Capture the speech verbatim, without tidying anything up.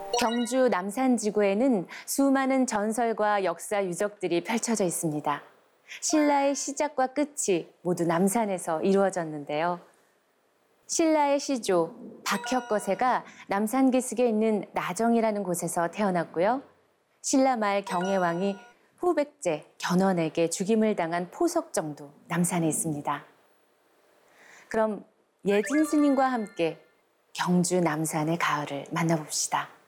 경주 남산지구에는 수많은 전설과 역사 유적들이 펼쳐져 있습니다. 신라의 시작과 끝이 모두 남산에서 이루어졌는데요. 신라의 시조 박혁거세가 남산기슭에 있는 나정이라는 곳에서 태어났고요. 신라 말 경혜왕이 후백제 견훤에게 죽임을 당한 포석정도 남산에 있습니다. 그럼 예진 스님과 함께 경주 남산의 가을을 만나봅시다.